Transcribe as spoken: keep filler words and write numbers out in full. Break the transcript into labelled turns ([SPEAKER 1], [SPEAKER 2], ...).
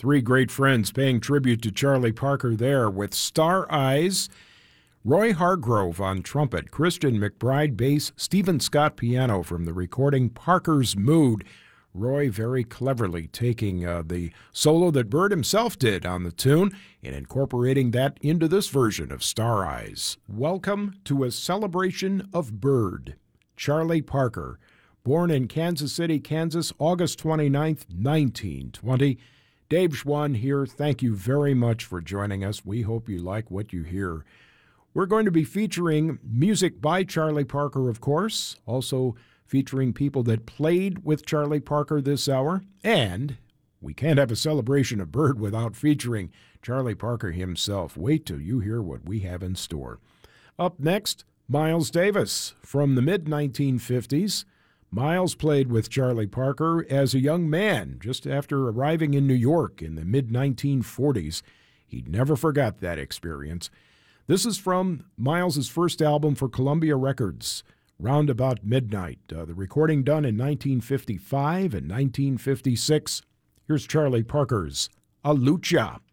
[SPEAKER 1] Three great friends paying tribute to Charlie Parker there with Star Eyes. Roy Hargrove on trumpet, Christian McBride bass, Stephen Scott piano from the recording Parker's Mood. Roy very cleverly taking uh, the solo that Bird himself did on the tune and incorporating that into this version of Star Eyes. Welcome to a celebration of Bird. Charlie Parker, born in Kansas City, Kansas, August twenty-ninth, nineteen twenty. Dave Schwann here. Thank you very much for joining us. We hope you like what you hear. We're going to be featuring music by Charlie Parker, of course, also featuring people that played with Charlie Parker this hour. And we can't have a celebration of Bird without featuring Charlie Parker himself. Wait till you hear what we have in store. Up next, Miles Davis from the mid nineteen fifties. Miles played with Charlie Parker as a young man just after arriving in New York in the mid nineteen forties. He never forgot that experience. This is from Miles' first album for Columbia Records, Round About Midnight, uh, the recording done in nineteen fifty-five and nineteen fifty-six. Here's Charlie Parker's A Lucha.